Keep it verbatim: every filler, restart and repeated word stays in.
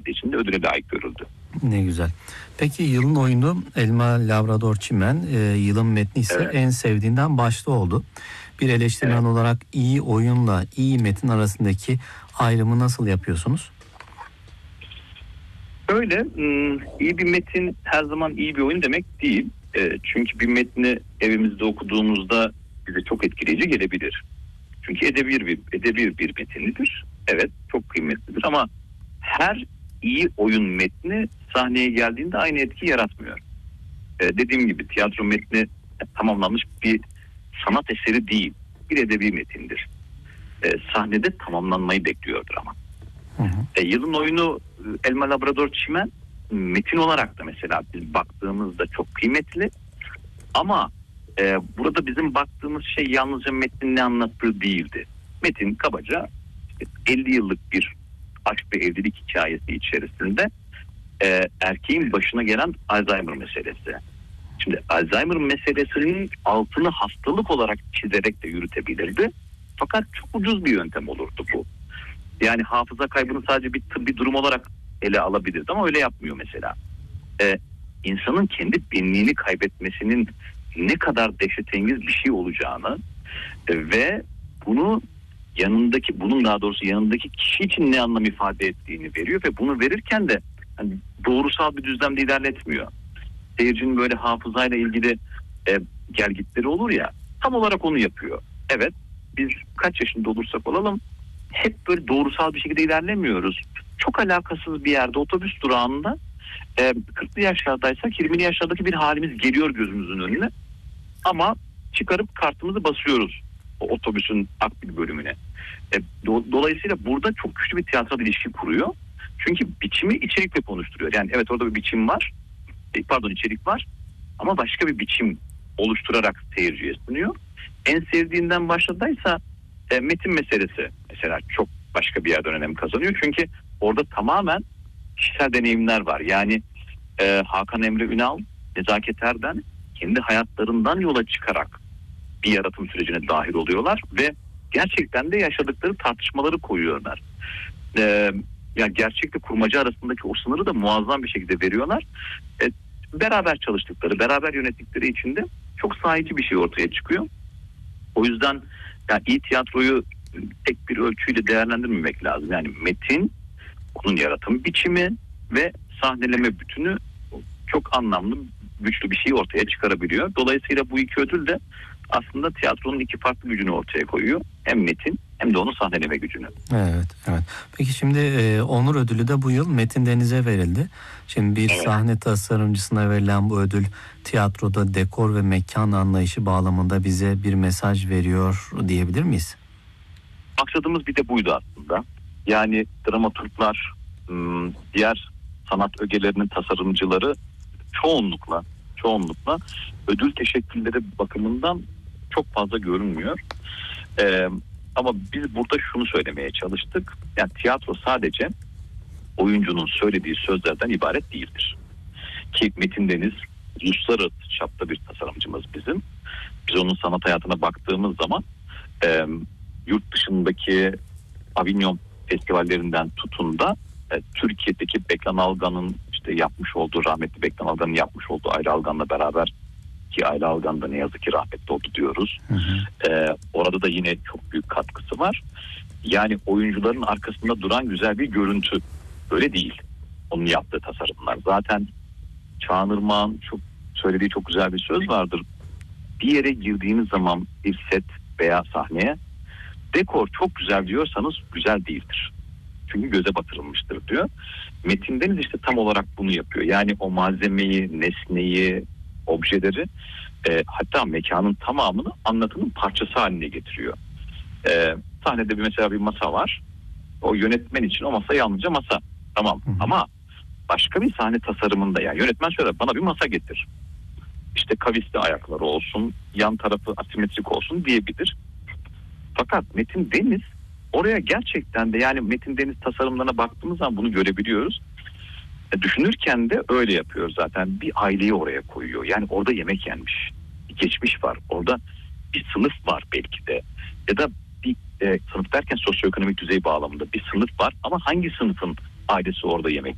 yaptığı için de ödüle layık görüldü. Ne güzel. Peki yılın oyunu Elma Labrador Çimen, e, yılın metni ise Evet. en sevdiğinden başta oldu. Bir eleştirmen Evet. olarak iyi oyunla iyi metin arasındaki ayrımı nasıl yapıyorsunuz? Öyle iyi bir metin her zaman iyi bir oyun demek değil. E, çünkü bir metni evimizde okuduğumuzda bize çok etkileyici gelebilir. Çünkü edebi bir, edebi bir metinlidir. Evet, çok kıymetlidir ama her iyi oyun metni sahneye geldiğinde aynı etki yaratmıyor. Ee, dediğim gibi tiyatro metni tamamlanmış bir sanat eseri değil, bir edebi metindir. Ee, sahnede tamamlanmayı bekliyordur ama. Hı hı. Ee, yılın oyunu Elma Labrador Çimen metin olarak da mesela biz baktığımızda çok kıymetli ama e, burada bizim baktığımız şey yalnızca metnin ne anlattığı değildi. Metin kabaca elli yıllık bir aşk ve evlilik hikayesi içerisinde e, erkeğin başına gelen Alzheimer meselesi. Şimdi Alzheimer meselesinin altını hastalık olarak çizerek de yürütebilirdi. Fakat çok ucuz bir yöntem olurdu bu. Yani hafıza kaybını sadece bir tıbbi durum olarak ele alabilirdi ama öyle yapmıyor mesela. E, insanın kendi benliğini kaybetmesinin ne kadar dehşetengiz bir şey olacağını e, ve bunu yanındaki bunun daha doğrusu yanındaki kişi için ne anlam ifade ettiğini veriyor ve bunu verirken de hani doğrusal bir düzlemde ilerletmiyor. Seyircinin böyle hafızayla ilgili e, gelgitleri olur ya, tam olarak onu yapıyor. Evet, biz kaç yaşında olursak olalım hep böyle doğrusal bir şekilde ilerlemiyoruz. Çok alakasız bir yerde otobüs durağında e, kırklı yaşlardaysak yirmili yaşlardaki bir halimiz geliyor gözümüzün önüne ama çıkarıp kartımızı basıyoruz o otobüsün akbil bölümüne. E, do, dolayısıyla burada çok güçlü bir tiyatral ilişki kuruyor. Çünkü biçimi içerikle konuşturuyor. Yani evet orada bir biçim var. E, pardon içerik var. Ama başka bir biçim oluşturarak seyirciye sunuyor. En sevdiğinden başladıysa e, metin meselesi mesela çok başka bir yerden önem kazanıyor. Çünkü orada tamamen kişisel deneyimler var. Yani e, Hakan Emre Ünal, Nezaket Erden kendi hayatlarından yola çıkarak bir yaratım sürecine dahil oluyorlar ve gerçekten de yaşadıkları tartışmaları koyuyorlar. Ee, yani gerçekle kurmaca arasındaki o sınırı da muazzam bir şekilde veriyorlar. Ee, beraber çalıştıkları, beraber yönettikleri için de çok sahici bir şey ortaya çıkıyor. O yüzden yani iyi tiyatroyu tek bir ölçüyle değerlendirmemek lazım. Yani metin, onun yaratım biçimi ve sahneleme bütünü çok anlamlı, güçlü bir şey ortaya çıkarabiliyor. Dolayısıyla bu iki ödül de aslında tiyatronun iki farklı gücünü ortaya koyuyor. Hem metin hem de onun sahneleme gücünü. Evet, evet. Peki şimdi e, Onur Ödülü de bu yıl Metin Deniz'e verildi. Şimdi bir evet. Sahne tasarımcısına verilen bu ödül tiyatroda dekor ve mekan anlayışı bağlamında bize bir mesaj veriyor diyebilir miyiz? Maksadımız bir de buydu aslında. Yani dramaturglar, diğer sanat ögelerinin tasarımcıları çoğunlukla çoğunlukla ödül teşekkürleri bakımından çok fazla görünmüyor. Ee, ama biz burada şunu söylemeye çalıştık. Yani tiyatro sadece oyuncunun söylediği sözlerden ibaret değildir. Ki Metin Deniz uluslararası çapta bir tasarımcımız bizim. Biz onun sanat hayatına baktığımız zaman e, yurt dışındaki Avignon festivallerinden tutun da e, Türkiye'deki Beklan Algan'ın işte yapmış olduğu, rahmetli Beklan Algan'ın yapmış olduğu Ayla Algan'la beraber, ki Ayla Algan da ne yazık ki rahmetli oldu diyoruz. Hı hı. Ee, orada da yine çok büyük katkısı var. Yani oyuncuların arkasında duran güzel bir görüntü. Öyle değil. Onun yaptığı tasarımlar. Zaten Çağan Irmak'ın çok söylediği çok güzel bir söz vardır. Bir yere girdiğiniz zaman bir set veya sahneye dekor çok güzel diyorsanız güzel değildir. Çünkü göze batırılmıştır diyor. Metin Deniz işte tam olarak bunu yapıyor. Yani o malzemeyi, nesneyi, objeleri e, hatta mekanın tamamını anlatının parçası haline getiriyor. E, sahnede bir mesela bir masa var. O yönetmen için o masa yalnızca masa. Tamam. Hı hı. Ama başka bir sahne tasarımında yani yönetmen söyler bana bir masa getir. İşte kavisli ayakları olsun, yan tarafı asimetrik olsun diyebilir. Fakat Metin Deniz oraya gerçekten de yani Metin Deniz tasarımlarına baktığımız zaman bunu görebiliyoruz. E, düşünürken de öyle yapıyor zaten. Bir aileyi oraya koyuyor. Yani orada yemek yenmiş. Bir geçmiş var. Orada bir sınıf var belki de. Ya da bir e, sınıf derken sosyoekonomik düzey bağlamında bir sınıf var. Ama hangi sınıfın ailesi orada yemek